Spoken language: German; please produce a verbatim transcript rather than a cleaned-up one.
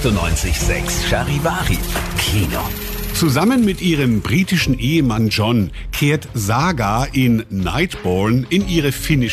achtundneunzig Komma sechs Charivari. Kino. Zusammen mit ihrem britischen Ehemann John kehrt Saga in Nightborn in ihre finnische